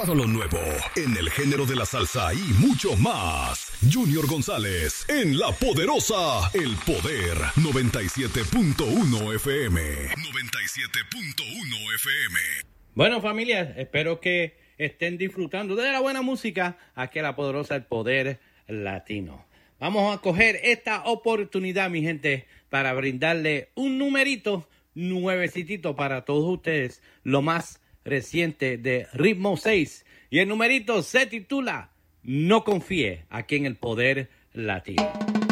todo lo nuevo en el género de la salsa y mucho más. Junior González en La Poderosa, El Poder 97.1 FM. 97.1 FM. Bueno, familia, espero que estén disfrutando de la buena música aquí en La Poderosa, El Poder Latino. Vamos a coger esta oportunidad, mi gente, para brindarle un numerito nuevecitito para todos ustedes, lo más reciente de Ritmo 6. Y el numerito se titula No confíe, aquí en El Poder Latino.